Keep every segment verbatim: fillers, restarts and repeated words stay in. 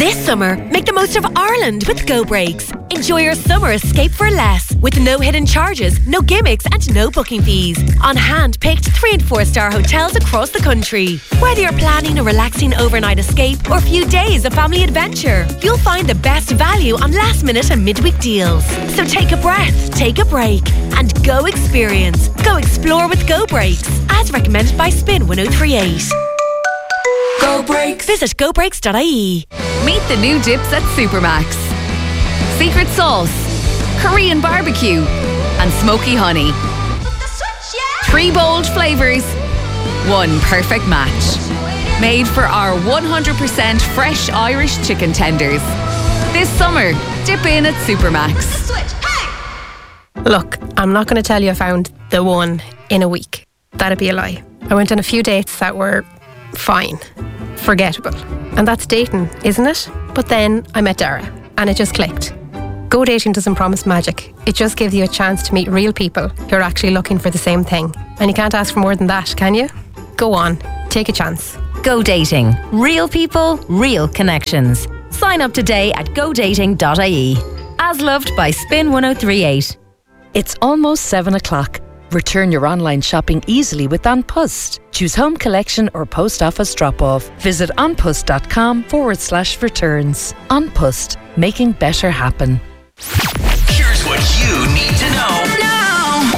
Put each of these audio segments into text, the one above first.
This summer, make the most of Ireland with Go Breaks. Enjoy your summer escape for less, with no hidden charges, no gimmicks and no booking fees. On hand-picked three and four star hotels across the country. Whether you're planning a relaxing overnight escape or a few days of family adventure, you'll find the best value on last minute and midweek deals. So take a breath, take a break and go experience. Go explore with Go Breaks, as recommended by Spin one oh three eight. Go Breaks. Visit go breaks dot I E. Meet the new dips at Supermax. Secret sauce, Korean barbecue and smoky honey. Three bold flavours, one perfect match. Made for our one hundred percent fresh Irish chicken tenders. This summer, dip in at Supermax. Look, I'm not going to tell you I found the one in a week. That'd be a lie. I went on a few dates that were fine, forgettable. And that's dating, isn't it? But then I met Dara and it just clicked. Go dating doesn't promise magic. It just gives you a chance to meet real people who are actually looking for the same thing. And you can't ask for more than that, can you? Go on, take a chance. Go Dating. Real people, real connections. Sign up today at go dating dot I E. As loved by Spin one oh three eight. It's almost seven o'clock. Return your online shopping easily with An Post. Choose home collection or post office drop-off. Visit onpost.com forward slash returns. An Post, making better happen. Here's what you need to know now.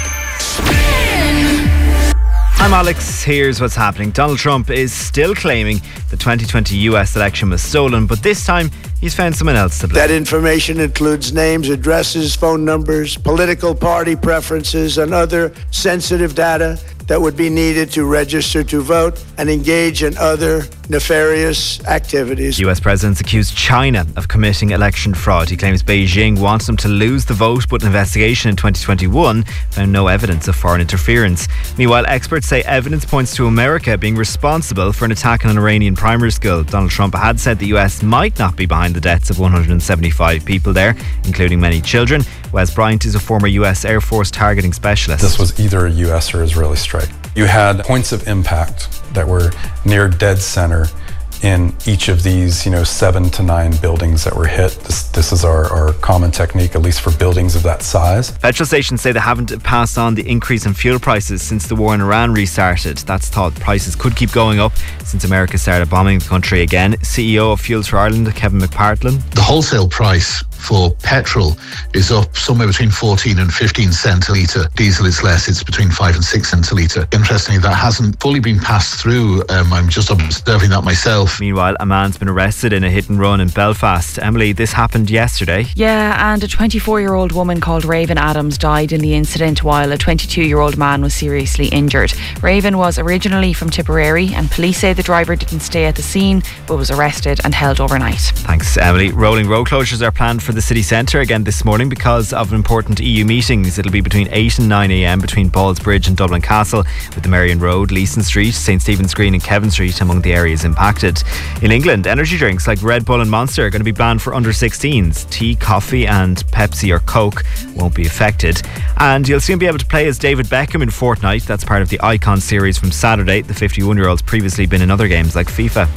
Spin. I'm Alex. Here's what's happening. Donald Trump is still claiming the twenty twenty U S election was stolen, but this time he's found someone else to blame. That information includes names, addresses, phone numbers, political party preferences, and other sensitive data that would be needed to register to vote and engage in other nefarious activities. U S president's accused China of committing election fraud. He claims Beijing wants them to lose the vote, but an investigation in twenty twenty-one found no evidence of foreign interference. Meanwhile, experts say evidence points to America being responsible for an attack on an Iranian primary school. Donald Trump had said the U S might not be behind the deaths of one hundred seventy-five people there, including many children. Wes Bryant is a former U S Air Force targeting specialist. This was either a U S or Israeli strike. You had points of impact that were near dead center in each of these, you know, seven to nine buildings that were hit. This, this is our, our common technique, at least for buildings of that size. Petrol stations say they haven't passed on the increase in fuel prices since the war in Iran restarted. That's thought prices could keep going up since America started bombing the country again. C E O of Fuels for Ireland, Kevin McPartland. The wholesale price for petrol is up somewhere between fourteen and fifteen cents a litre. Diesel is less, it's between five and six cents a litre. Interestingly, that hasn't fully been passed through. Um, I'm just observing that myself. Meanwhile, a man's been arrested in a hit and run in Belfast. Emily, this happened yesterday. Yeah, and a twenty-four-year-old woman called Raven Adams died in the incident while a twenty-two-year-old man was seriously injured. Raven was originally from Tipperary and police say the driver didn't stay at the scene but was arrested and held overnight. Thanks, Emily. Rolling road closures are planned for the city centre again this morning because of important E U meetings. It'll be between eight and nine a m between Ballsbridge and Dublin Castle, with the Marion Road, Leeson Street, St Stephen's Green and Kevin Street among the areas impacted. In England, energy drinks like Red Bull and Monster are going to be banned for under sixteens. Tea, coffee and Pepsi or Coke won't be affected. And you'll soon be able to play as David Beckham in Fortnite. That's part of the Icon series from Saturday. The fifty-one-year-old's previously been in other games like FIFA.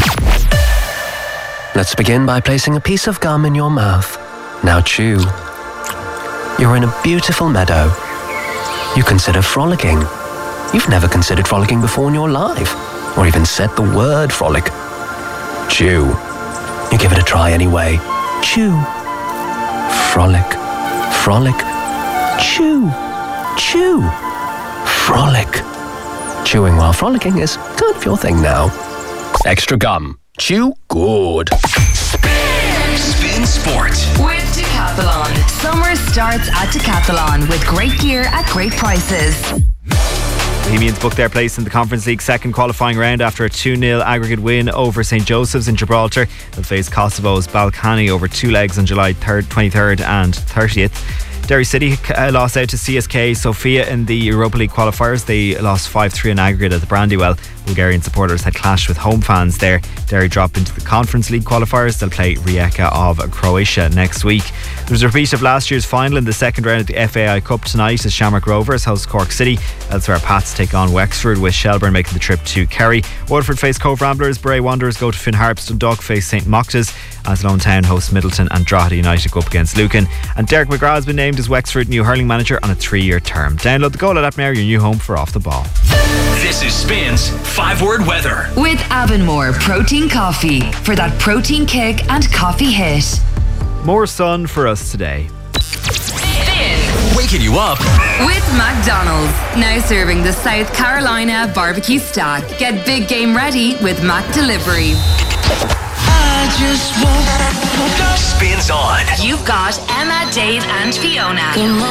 Let's begin by placing a piece of gum in your mouth. Now chew. You're in a beautiful meadow. You consider frolicking. You've never considered frolicking before in your life, or even said the word frolic. Chew. You give it a try anyway. Chew. Frolic. Frolic. Chew. Chew. Frolic. Chewing while frolicking is kind of your thing now. Extra gum. Chew good. Spin, Spin Sport with Decathlon. Summer starts at Decathlon with great gear at great prices. Bohemians booked their place in the Conference League second qualifying round after a two nil aggregate win over St Joseph's in Gibraltar. They'll face Kosovo's Balkany over two legs on July twenty-third and thirtieth. Derry City uh, lost out to C S K Sofia in the Europa League qualifiers. They lost five three in aggregate at the Brandywell. Bulgarian supporters had clashed with home fans there. Derry dropped into the Conference League qualifiers. They'll play Rijeka of Croatia next week. There's a repeat of last year's final in the second round of the F A I Cup tonight as Shamrock Rovers host Cork City. Elsewhere, Pats take on Wexford, with Shelbourne making the trip to Kerry. Waterford face Cove Ramblers, Bray Wanderers go to Finn Harps, Dundalk face St Moctas, Athlone Town hosts Middleton, and Drogheda United go up against Lucan. And Derek McGrath has been named as Wexford new hurling manager on a three-year term. Download the Goal app now, your new home for Off the Ball. This is Spins Five Word Weather with Avonmore Protein Coffee for that protein kick and coffee hit. More sun for us today. Waking you up with McDonald's, now serving the South Carolina barbecue stack. Get big game ready with Mac Delivery. I just want Spins on. You've got Emma, Dave and Fiona.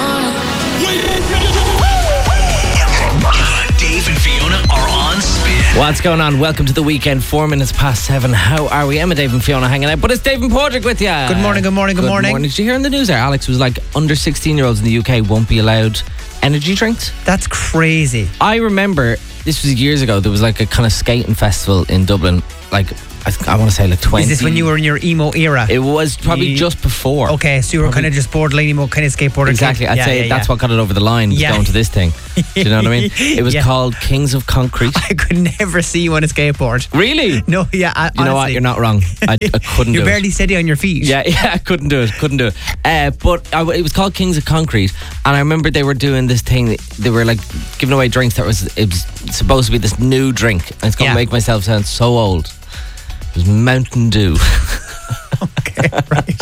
Dave and Fiona are on Spin. What's going on? Welcome to the weekend. Four minutes past seven. How are we? Emma, Dave and Fiona hanging out, but it's Dave and Padraig with you. Good morning, good morning, good, good morning. morning. Did you hear in the news there, Alex was like under sixteen year olds in the U K won't be allowed energy drinks? That's crazy. I remember, this was years ago, there was like a kind of skating festival in Dublin, like I, I want to say like twenty. Is this when you were in your emo era? It was probably you, just before. Okay, so you were kind of just borderline emo kind of skateboarder. Exactly. I'd yeah, say yeah, that's yeah. what got it over the line, was yeah. going to this thing. Do you know what I mean? It was yeah. called Kings of Concrete. I could never see you on a skateboard. Really? No, yeah. I, you know what? You're not wrong. I, I couldn't You're do it. You're barely steady on your feet. Yeah, yeah, I couldn't do it. Couldn't do it. Uh, but I, it was called Kings of Concrete, and I remember they were doing this thing. They were like giving away drinks that was it was supposed to be this new drink, and it's going to yeah. make myself sound so old. It was Mountain Dew. Okay, right.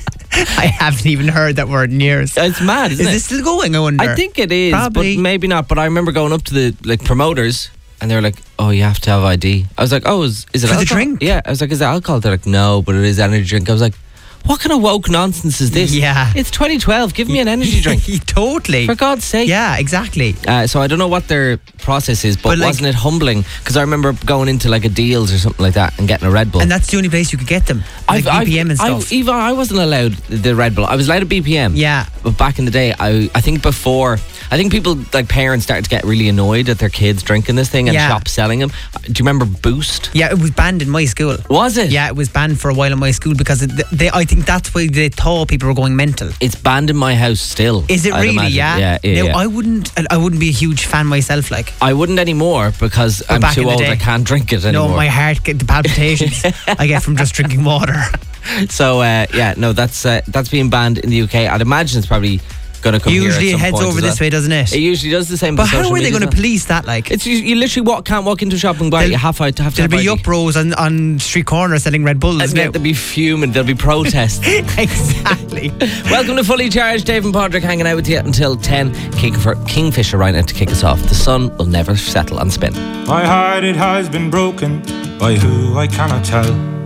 I haven't even heard that word in years. It's mad, isn't is it? Is this still going, I wonder? I think it is, Probably. but maybe not. But I remember going up to the like promoters, and they were like, "Oh, you have to have I D." I was like, "Oh, is, is it For alcohol?" the drink? Yeah, I was like, "Is it alcohol?" They're like, "No, but it is energy drink." I was like, what kind of woke nonsense is this? Yeah. It's twenty twelve. Give me an energy drink. Totally. For God's sake. Yeah, exactly. Uh, so I don't know what their process is, but, But like- wasn't it humbling? Because I remember going into like a Deals or something like that and getting a Red Bull. And that's the only place you could get them. Like I've- B P M and I've- stuff. I, even I wasn't allowed the Red Bull. I was allowed a B P M. Yeah. But back in the day, I I think before, I think people, like parents, started to get really annoyed at their kids drinking this thing and Yeah. shops selling them. Do you remember Boost? Yeah, it was banned in my school. Was it? Yeah, it was banned for a while in my school because it, they, I think that's why they thought people were going mental. It's banned in my house still. Is it I'd really? imagine. Yeah. Yeah, yeah, Now, yeah. I wouldn't. I wouldn't be a huge fan myself. Like I wouldn't anymore because But I'm back too in the old. day- I can't drink it anymore. no, my heart get the palpitations I get from just drinking water. So uh, yeah, no, that's uh, that's being banned in the U K. I'd imagine it's probably going to come here Usually at it some heads point over as this well. way, doesn't it? It usually does the same. But with how social are they media going to as well. police that? Like, It's you, you literally walk, can't walk into a shop and buy it. There'll- You have to have to have there'll be I D. upros on on street corners selling Red Bulls. And now. they'll be fuming. There'll be protests. Exactly. Welcome to Fully Charged. Dave and Padraig hanging out with you until ten. King for Kingfisher right now to kick us off. The sun will never settle on Spin. My heart, it has been broken by who I cannot tell.